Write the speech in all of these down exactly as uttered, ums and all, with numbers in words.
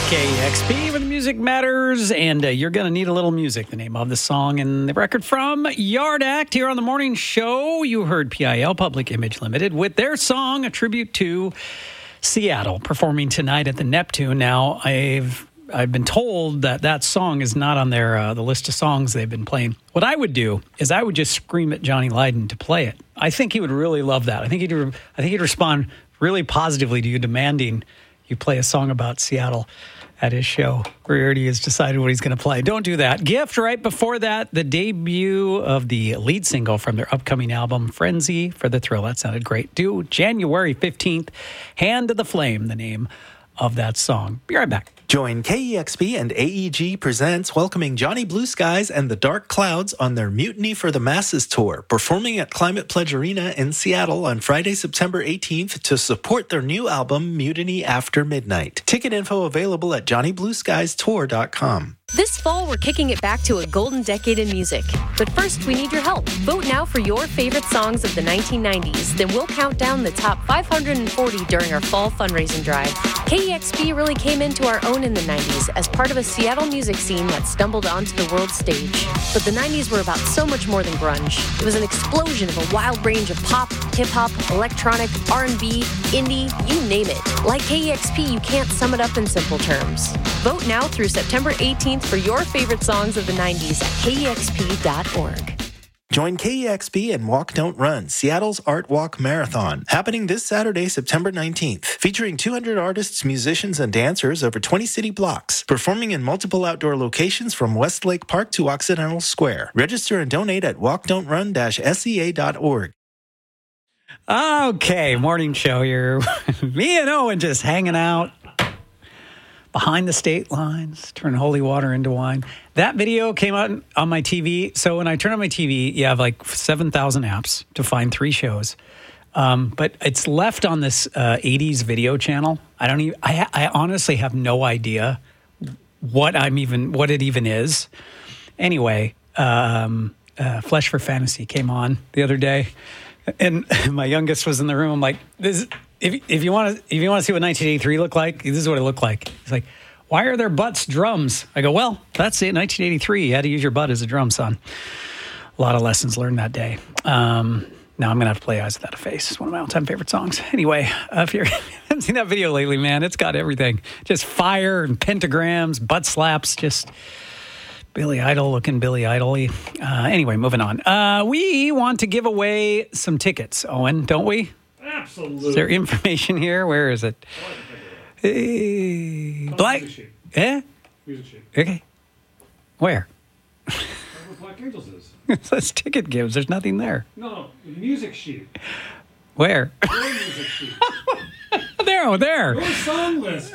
K E X P with Music Matters, and uh, you're going to need a little music. The name of the song and the record from Yard Act here on the morning show. You heard P I L, Public Image Limited, with their song, a tribute to Seattle, performing tonight at the Neptune. Now, I've I've been told that that song is not on their uh, the list of songs they've been playing. What I would do is I would just scream at Johnny Lydon to play it. I think he would really love that. I think he'd re- I think he'd respond really positively to you demanding you play a song about Seattle at his show. Where he already has decided what he's going to play. Don't do that. Gift, right before that, the debut of the lead single from their upcoming album, Frenzy for the Thrill. That sounded great. Due January fifteenth, Hand to the Flame, the name of that song. Be right back. Join K E X P and A E G Presents welcoming Johnny Blue Skies and the Dark Clouds on their Mutiny for the Masses tour, performing at Climate Pledge Arena in Seattle on Friday, September eighteenth to support their new album, Mutiny After Midnight. Ticket info available at johnny blue skies tour dot com. This fall, we're kicking it back to a golden decade in music. But first, we need your help. Vote now for your favorite songs of the nineteen nineties. Then we'll count down the top five hundred forty during our fall fundraising drive. K E X P really came into our own in the nineties as part of a Seattle music scene that stumbled onto the world stage. But the nineties were about so much more than grunge. It was an explosion of a wild range of pop, hip-hop, electronic, R and B, indie, you name it. Like K E X P, you can't sum it up in simple terms. Vote now through September eighteenth for your favorite songs of the nineties at K E X P dot org. Join K E X P and Walk Don't Run, Seattle's Art Walk Marathon, happening this Saturday, September nineteenth, featuring two hundred artists, musicians, and dancers over twenty city blocks, performing in multiple outdoor locations from Westlake Park to Occidental Square. Register and donate at walk don't run dash S E A dot org. Okay, morning show here. Me and Owen just hanging out behind the state lines, turn holy water into wine. That video came out on my T V. So when I turn on my T V, you have like seven thousand apps to find three shows. Um, but it's left on this uh, eighties video channel. I don't even, I, I honestly have no idea what I'm even, what it even is. Anyway, um, uh, Flesh for Fantasy came on the other day. And my youngest was in the room. I'm like, this if if you want to if you want to see what nineteen eighty-three looked like, this is what it looked like. He's like, why are their butts drums? I go, well, that's it. nineteen eighty-three, you had to use your butt as a drum, son. A lot of lessons learned that day. Um, now I'm gonna have to play Eyes Without a Face. It's one of my all-time favorite songs. Anyway, uh, if you haven't seen that video lately, man, it's got everything. Just fire and pentagrams, butt slaps, just Billy Idol looking Billy Idol-y. Uh, anyway, moving on. Uh, we want to give away some tickets, Owen, don't we? Absolutely. Is there information here? Where is it? Hey, Black. Eh? Music sheet. Okay. Where? That's what Black Angels is. It says ticket gives. There's nothing there. No, the music sheet. Where? Your music sheet. there, oh, there. Your song list.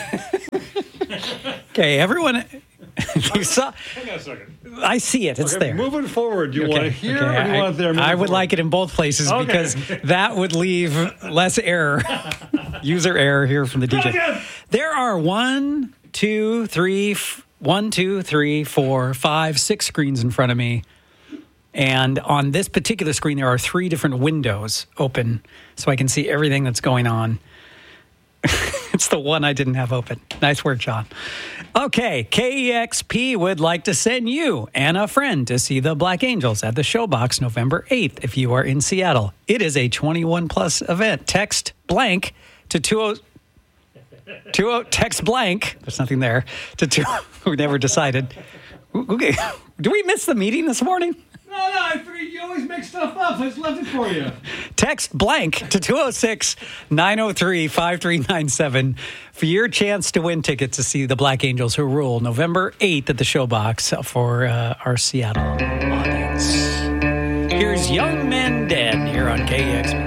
Okay, everyone. You saw. Hang on a second. I see it. It's Okay, there. Moving forward, do you Okay, want it here okay, or do you I, want it there? I would forward? like it in both places Okay. because that would leave less error, user error here from the D J. Again. There are one, two, three, f- one, two, three, four, five, six screens in front of me. And on this particular screen, there are three different windows open so I can see everything that's going on. It's the one I didn't have open. Nice work, John. Okay, K E X P would like to send you and a friend to see the Black Angels at the Showbox November eighth if you are in Seattle. It is a twenty-one plus event. Text blank to two oh two oh text blank. There's nothing there. To two we never decided. Okay. Do we miss the meeting this morning? No, no, I figured you always make stuff up. I just left it for you. Text blank to two oh six, nine oh three, five three nine seven for your chance to win tickets to see the Black Angels Who Rule November eighth at the Showbox for uh, our Seattle audience. Here's Young Men Dead here on K E X P.